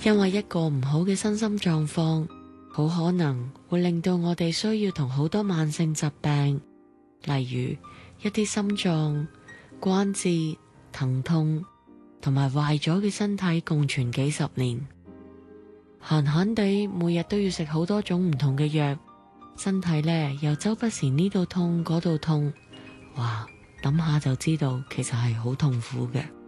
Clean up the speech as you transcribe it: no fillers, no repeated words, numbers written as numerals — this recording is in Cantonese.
因為一個唔好嘅身心狀況，好可能會令到我哋需要同好多慢性疾病，例如一啲心臟、關節、疼痛同埋壞咗嘅身體共存幾十年。閒閒地每日都要食好多種唔同嘅藥，身體呢又周不時呢度痛嗰度痛，哇！諗下就知道其實係好痛苦嘅。